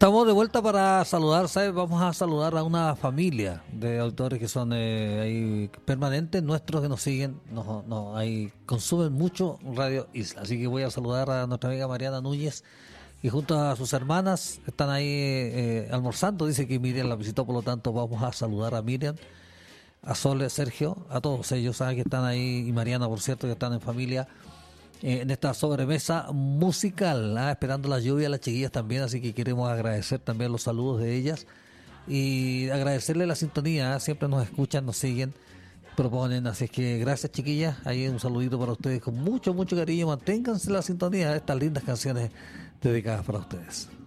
Estamos de vuelta para saludar, ¿sabes? Vamos a saludar a una familia de autores que son ahí permanentes, nuestros que nos siguen, ahí consumen mucho Radio Isla. Así que voy a saludar a nuestra amiga Mariana Núñez y junto a sus hermanas están ahí almorzando. Dice que Miriam la visitó, por lo tanto vamos a saludar a Miriam, a Sole, Sergio, a todos ellos, ¿sabes? Que están ahí, y Mariana, por cierto, que están en familia. En esta sobremesa musical, esperando la lluvia, las chiquillas también, así que queremos agradecer también los saludos de ellas y agradecerle la sintonía, siempre nos escuchan, nos siguen, proponen, así es que gracias chiquillas, ahí un saludito para ustedes con mucho, mucho cariño, manténganse la sintonía de estas lindas canciones dedicadas para ustedes.